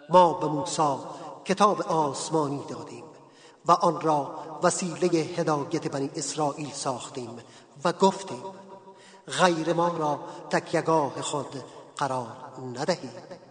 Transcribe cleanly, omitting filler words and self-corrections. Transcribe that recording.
ما به موسی کتاب آسمانی دادیم و آن را وسیله هدایت بنی اسرائیل ساختیم و گفتیم غیر ما را تکیه‌گاه خود قرار ندهید